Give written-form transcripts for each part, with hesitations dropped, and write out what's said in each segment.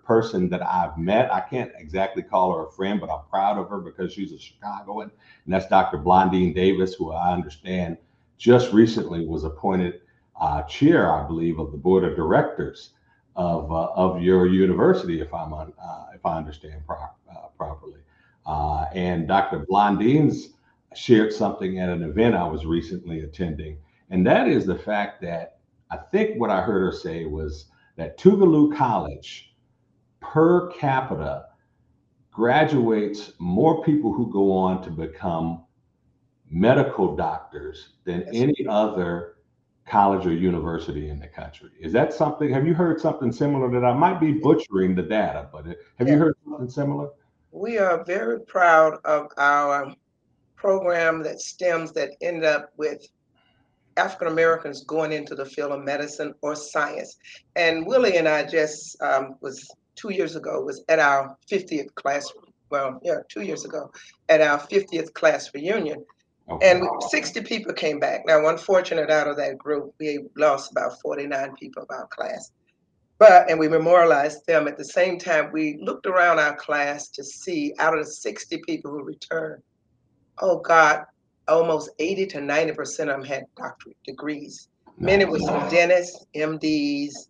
person that I've met. I can't exactly call her a friend, but I'm proud of her because she's a Chicagoan, and that's Dr. Blondine Davis, who I understand just recently was appointed chair, I believe, of the board of directors of your university, if I understand properly. And Dr. Blondine's shared something at an event I was recently attending, and that is the fact that I think what I heard her say was that Tougaloo College per capita graduates more people who go on to become medical doctors than Yes. any other college or university in the country. Is that something? Have you heard something similar? That I might be butchering the data, but have you Yeah. heard something similar? We are very proud of our program that stems that end up with African Americans going into the field of medicine or science. And Willie and I just was 2 years ago was at our 50th class. Well, yeah, 2 years ago at our 50th class reunion, Okay. and 60 people came back. Now, unfortunate out of that group, we lost about 49 people of our class. But and we memorialized them at the same time. We looked around our class to see out of the 60 people who returned, oh God, almost 80 to 90% of them had doctorate degrees. Many were Nice. some dentists, MDs,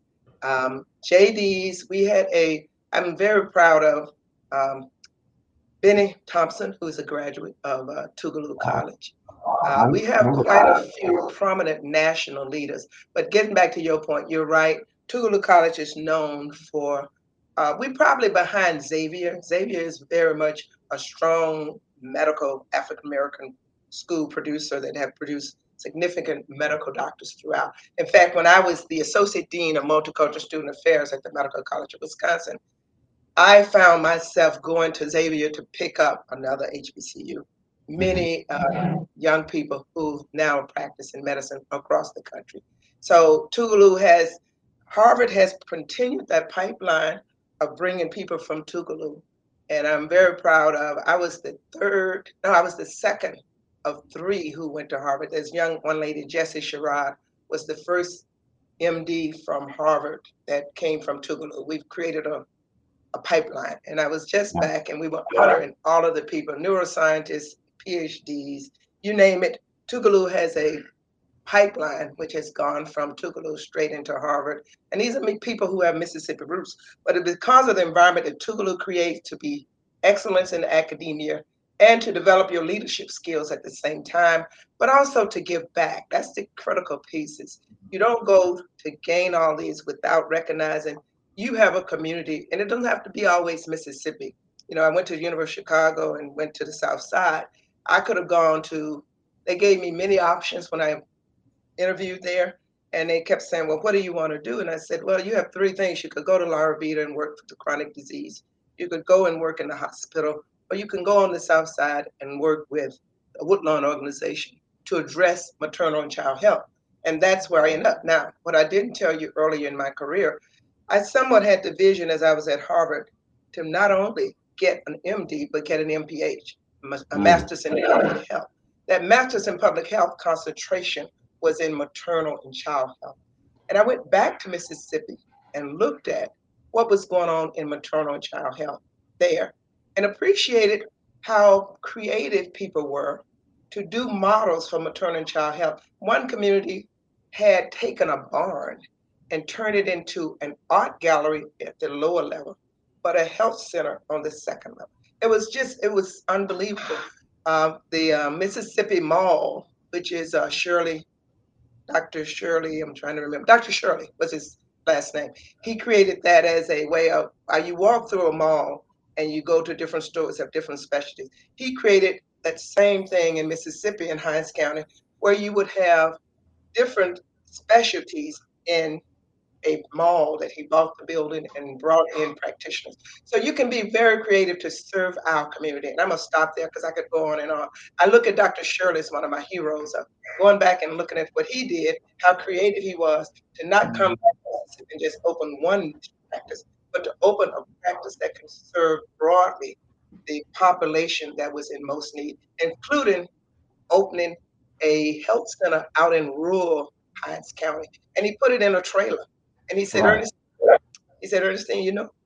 JDs. I'm very proud of um, Benny Thompson, who's a graduate of Tougaloo College. I We have remember. quite a few prominent national leaders. But getting back to your point, you're right. Tougaloo College is known for, we're probably behind Xavier. Xavier is very much a strong medical African American school producer that have produced significant medical doctors throughout. In fact, when I was the associate dean of multicultural student affairs at the Medical College of Wisconsin, I found myself going to Xavier to pick up another HBCU. Mhm. Many young people who now practice in medicine across the country. So Harvard has continued that pipeline of bringing people from Tougaloo, and I'm very proud of. I was the third, no, I was the second of three who went to Harvard. There's one lady, Jessie Sherrod, was the first MD from Harvard that came from Tougaloo. We've created a pipeline. And I was just back and we were honoring all of the people, neuroscientists, PhDs, you name it. Tougaloo has a pipeline which has gone from Tougaloo straight into Harvard. And these are people who have Mississippi roots. But because of the environment that Tougaloo creates to be excellence in academia and to develop your leadership skills at the same time, but also to give back. That's the critical pieces. You don't go to gain all these without recognizing you have a community, and it doesn't have to be always Mississippi. I went to the University of Chicago and went to the South Side. I could have gone to, they gave me many options when I interviewed there, and they kept saying, "Well, what do you want to do?" And I said, "Well, you have three things. You could go to Lara Vida and work for the chronic disease. You could go and work in the hospital, or you can go on the South Side and work with a Woodlawn organization to address maternal and child health." And that's where I end up. Now, what I didn't tell you earlier in my career, I somewhat had the vision as I was at Harvard to not only get an MD, but get an MPH, a Mm. master's in public health. That master's in public health concentration was in maternal and child health. And I went back to Mississippi and looked at what was going on in maternal and child health there and appreciated how creative people were to do models for maternal and child health. One community had taken a barn and turned it into an art gallery at the lower level, but a health center on the second level. It was unbelievable. The Mississippi Mall, which is Dr. Shirley, I'm trying to remember. Dr. Shirley was his last name. He created that as a way of you walk through a mall and you go to different stores have different specialties. He created that same thing in Mississippi in Hinds County, where you would have different specialties in a mall that he bought the building and brought in practitioners. So you can be very creative to serve our community. And I'm gonna stop there because I could go on and on. I look at Dr. Shirley as one of my heroes of going back and looking at what he did, how creative he was to not come back to Mississippi and just open one practice, but to open a practice that can serve broadly the population that was in most need, including opening a health center out in rural Hinds County. And he put it in a trailer. And he said, Right. Ernestine,